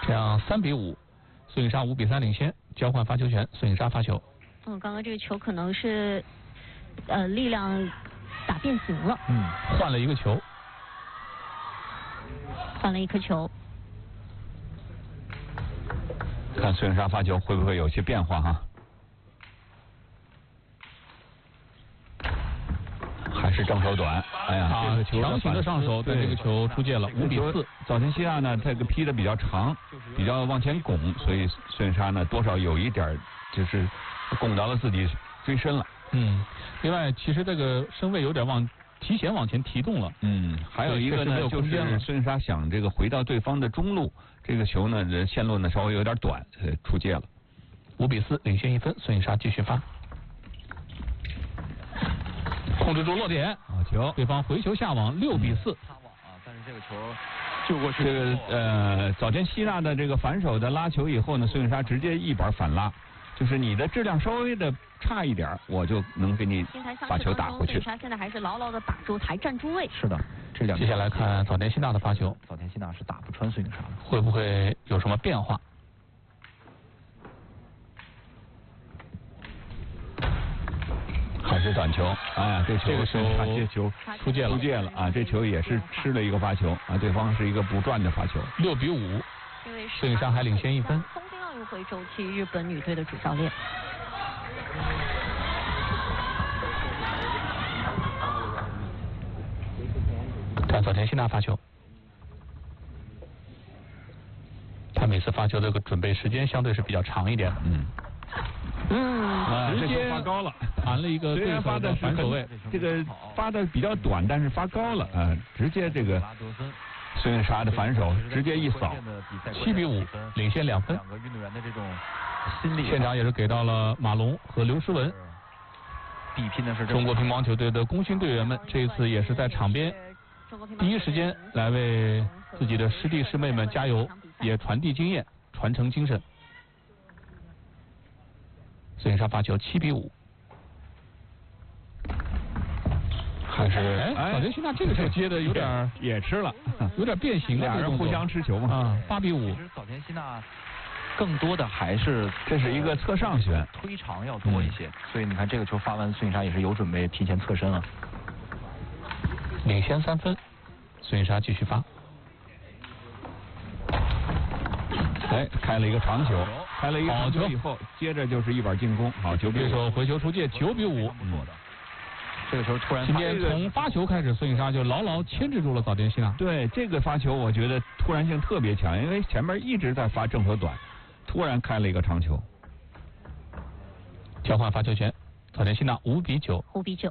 这样3-5，孙颖莎5比3领先，交换发球权，孙颖莎发球。 刚刚这个球可能是力量打变形了。 换了一个球。 换了一颗球。 看孙颖莎发球会不会有些变化哈？还是正手短，哎呀，这个球强行的上手，但这个球出界了，5比4。 早田希娜呢，这个劈的比较长，比较往前拱，所以孙颖莎呢多少有一点就是拱到了自己追身了。 另外，其实这个身位有点提前往前提动了。 还有一个呢，就是孙颖莎想这个回到对方的中路，这个球呢线路呢稍微有点短，出界了。 5比4，领先1分，孙颖莎继续发。控制住落点，好球！对方回球下网，6比4。 擦网啊，但是这个球救过去。这个早田希娜的这个反手的拉球以后呢，孙颖莎直接一板反拉，就是你的质量稍微的差一点，我就能给你把球打回去。 孙颖莎现在还是牢牢的把住台，站住位。 是的，这两。 接下来看早田希娜的发球， 早田希娜是打不穿孙颖莎的， 会不会有什么变化？ 还是短球，哎呀，这球出界了啊！这球也是吃了一个发球啊，对方是一个不转的发球。 6比5，孙颖莎还领先1分。 东京奥运会周期日本女队的主教练。 看早田希娜发球，她每次发球的准备时间相对是比较长一点的。直接发高了， 弹了一个对手的反手位， 这个发的比较短，但是发高了，直接这个孙颖莎的反手直接一扫 ，7比5，领先2分。 两个运动员的这种心理， 现场也是给到了马龙和刘诗雯， 比拼的是中国乒乓球队的功勋队员们，这一次也是在场边第一时间来为自己的师弟师妹们加油，也传递经验，传承精神。孙颖莎发球7比5，还是早田希娜这个球接的有点也吃了， 有点变形了， 俩人互相吃球嘛。 8比5。 其实早田希娜更多的还是这是一个侧上旋，推长要多一些，所以你看这个球发完，孙颖莎也是有准备提前侧身了， 领先3分，孙颖莎继续发。开了一个长球，开了一个长球以后，接着就是一板进攻，好球！对手回球出界，9比5。 这个球突然， 今天从发球开始，孙颖莎就牢牢牵制住了早田希娜。 对这个发球，我觉得突然性特别强，因为前面一直在发正和短，突然开了一个长球。 交换发球权，早田希娜5比9。 5比9。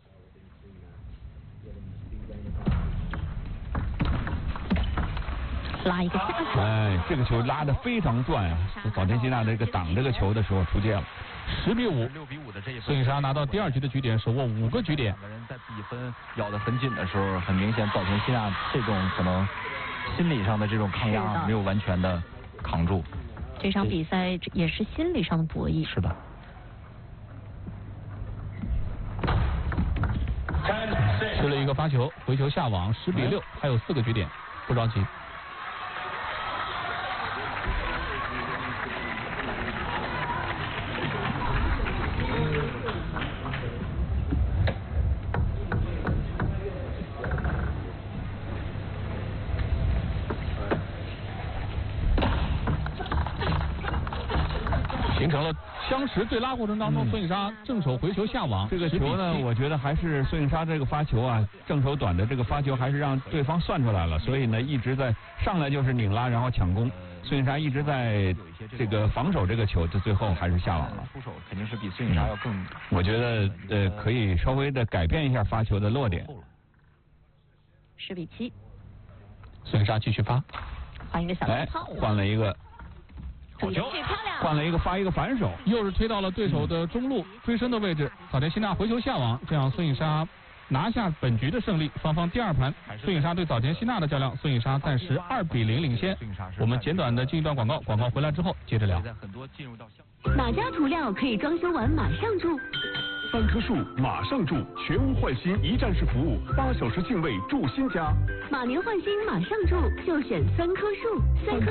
拉一个下手， 这个球拉得非常转啊！早田希娜这个挡这个球的时候出界了 ，10比5。 6比5的这一分， 孙颖莎拿到第2局的局点，手握5个局点。 两个人在比分咬得很紧的时候，很明显早田希娜这种可能心理上的这种抗压没有完全的扛住。 这场比赛也是心理上的博弈。 是的。 吃了一个发球，回球下网，10比6，还有4个局点，不着急。形成了相持对拉过程当中，孙颖莎正手回球下网。 这个球呢，我觉得还是孙颖莎这个发球啊，正手短的这个发球还是让对方算出来了，所以呢一直在上来就是拧拉，然后抢攻。孙颖莎一直在这个防守这个球，最后还是下网了。出手肯定是比孙颖莎要更，我觉得可以稍微的改变一下发球的落点。 10比7。 孙颖莎继续发， 换一个小套， 换了一个。 好球！ 换了一个发一个反手， 又是推到了对手的中路追身的位置。早田希娜回球下网，这样孙颖莎拿下本局的胜利。双方第2盘，孙颖莎对早田希娜的较量，孙颖莎暂时2比0领先。我们简短的进一段广告，广告回来之后接着聊。 哪家涂料可以装修完马上住？3棵树马上住，全屋换新一站式服务，8小时净位住新家。马年换新马上住，就选3棵树。